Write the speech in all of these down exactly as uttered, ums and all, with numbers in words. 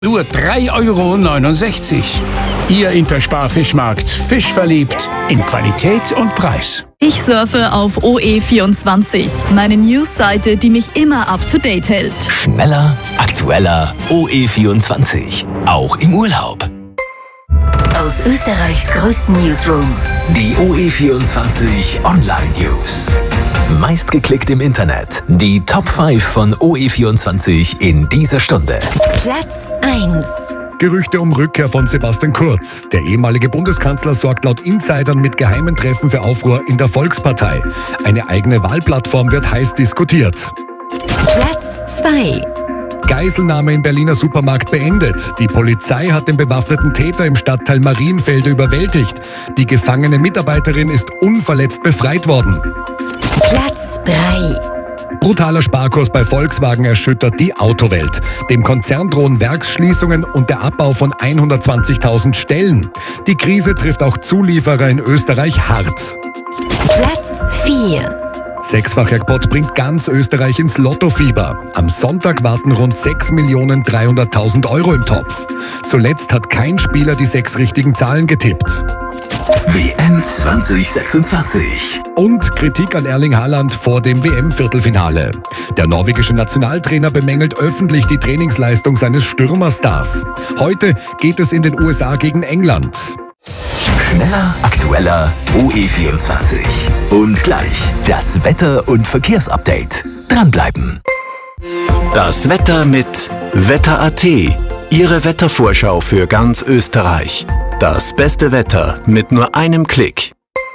Nur drei Euro neunundsechzig. Ihr Intersparfischmarkt. Fisch verliebt in Qualität und Preis. Ich surfe auf O E vierundzwanzig, meine News-Seite, die mich immer up-to-date hält. Schneller, aktueller, O E vierundzwanzig. Auch im Urlaub. Aus Österreichs größten Newsroom. Die O E vierundzwanzig Online News. Meistgeklickt im Internet. Die Top fünf von O E vierundzwanzig in dieser Stunde. Platz eins. Gerüchte um Rückkehr von Sebastian Kurz. Der ehemalige Bundeskanzler sorgt laut Insidern mit geheimen Treffen für Aufruhr in der Volkspartei. Eine eigene Wahlplattform wird heiß diskutiert. Platz zwei. Geiselnahme im Berliner Supermarkt beendet. Die Polizei hat den bewaffneten Täter im Stadtteil Marienfelde überwältigt. Die gefangene Mitarbeiterin ist unverletzt befreit worden. Platz drei. Brutaler Sparkurs bei Volkswagen erschüttert die Autowelt. Dem Konzern drohen Werksschließungen und der Abbau von hundertzwanzigtausend Stellen. Die Krise trifft auch Zulieferer in Österreich hart. Platz vier. Sechsfach-Jackpot bringt ganz Österreich ins Lottofieber. Am Sonntag warten rund sechs Millionen dreihunderttausend Euro im Topf. Zuletzt hat kein Spieler die sechs richtigen Zahlen getippt. W M zwanzig sechsundzwanzig. Und Kritik an Erling Haaland vor dem W M-Viertelfinale. Der norwegische Nationaltrainer bemängelt öffentlich die Trainingsleistung seines Stürmerstars. Heute geht es in den U S A gegen England. Schneller, aktueller, O E vierundzwanzig. Und gleich das Wetter- und Verkehrsupdate. Dranbleiben. Das Wetter mit Wetter Punkt A T. Ihre Wettervorschau für ganz Österreich. Das beste Wetter mit nur einem Klick.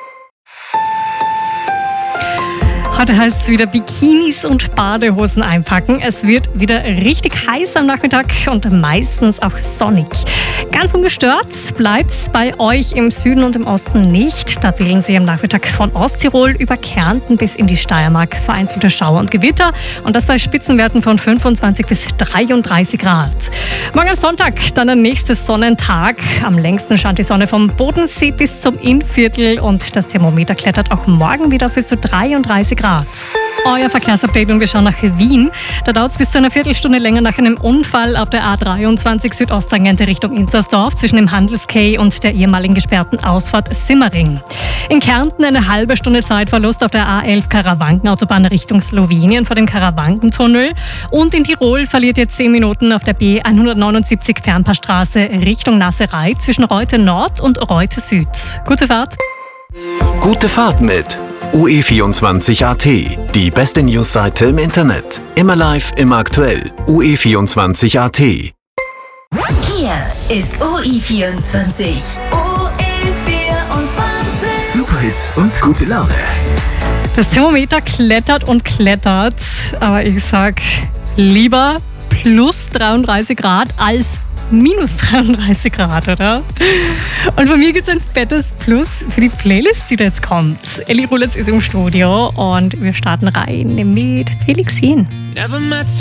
Heute heißt es wieder Bikinis und Badehosen einpacken. Es wird wieder richtig heiß am Nachmittag und meistens auch sonnig. Ganz ungestört bleibt es bei euch im Süden und im Osten nicht. Da wählen Sie am Nachmittag von Osttirol über Kärnten bis in die Steiermark vereinzelte Schauer und Gewitter. Und das bei Spitzenwerten von fünfundzwanzig bis dreiunddreißig Grad. Morgen am Sonntag dann der nächste Sonnentag. Am längsten scheint die Sonne vom Bodensee bis zum Innviertel. Und das Thermometer klettert auch morgen wieder auf bis zu dreiunddreißig Grad. Euer Verkehrsupdate und wir schauen nach Wien. Da dauert es bis zu einer Viertelstunde länger nach einem Unfall auf der A dreiundzwanzig Südosttangente Richtung Inzersdorf zwischen dem Handelsquai und der ehemaligen gesperrten Ausfahrt Simmering. In Kärnten eine halbe Stunde Zeitverlust auf der A elf Karawankenautobahn Richtung Slowenien vor dem Karawankentunnel. Und in Tirol verliert ihr zehn Minuten auf der B hundertneunundsiebzig Fernpassstraße Richtung Nasserei zwischen Reute Nord und Reute Süd. Gute Fahrt! Gute Fahrt mit O E vierundzwanzig Punkt A T. Die beste Newsseite im Internet. Immer live, immer aktuell. O E vierundzwanzig Punkt A T. Hier ist O E vierundzwanzig. O E vierundzwanzig. Superhits und gute Laune. Das Thermometer klettert und klettert, aber ich sag lieber plus dreiunddreißig Grad als minus dreiunddreißig Grad, oder? Und von mir gibt es ein fettes Plus für die Playlist, die da jetzt kommt. Elli Rulitz ist im Studio und wir starten rein mit Felix Jähn.